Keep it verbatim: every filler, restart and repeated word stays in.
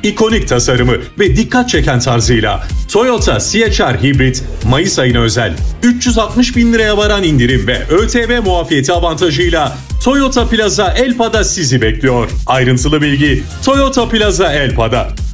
ikonik tasarımı ve dikkat çeken tarzıyla Toyota C H R Hibrit Mayıs ayına özel üç yüz altmış bin liraya varan indirim ve ÖTV muafiyeti avantajıyla Toyota Plaza Elpa'da sizi bekliyor. Ayrıntılı bilgi Toyota Plaza Elpa'da.